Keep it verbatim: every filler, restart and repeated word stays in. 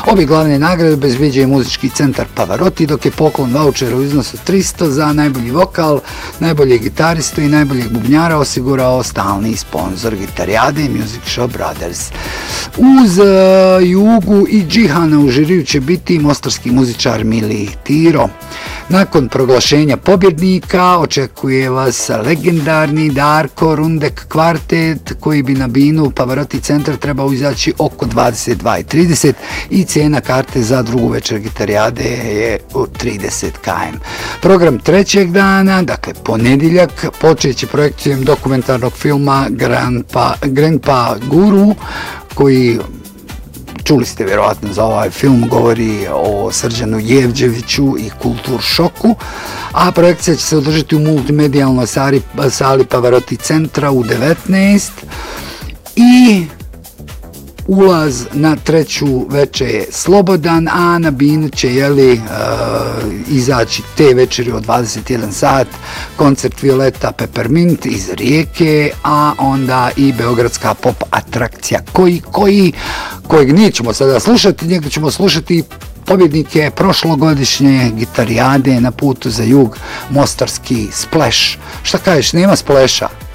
Obje glavne nagrade obezbeđuje muzički centar Pavarotti, dok je poklon vaučera u iznosu tristo za najbolji vokal, najboljeg gitaristu i najboljeg bubnjara osigurao stalni sponsor Gitarijade Music Shop Brothers. Uz uh, Jugu i Džihana u žiriju će biti mostarski muzičar Mili Tiro. Nakon proglašenja pobjednika očekuje vas legendarni Darko Rundek kvartet koji bi na binu Pavarotti centar trebao izaći oko dvadeset dva i trideset i cijena karte za drugu večer Gitarijade je trideset kilometara. Program trećeg dana, dakle ponedjeljak, počeće projekcijom dokumentarnog filma Grandpa, Grandpa Guru koji, čuli ste vjerojatno za ovaj film, govori o Srđanu Jevđeviću i kultur šoku, a projekcija će se održati u multimedijalnoj sali, sali Pavarotti centra u devetnaest i ulaz na treću večer je slobodan, a na binu će jeli, uh, izaći te večeri od dvadeset jedan sat koncert Violeta Peppermint iz Rijeke, a onda i beogradska pop atrakcija koji, koji, kojeg nećemo sada slušati, njega ćemo slušati pobjednike prošlogodišnje Gitarijade na putu za jug, mostarski Splash. Šta kažeš, nema Splasha?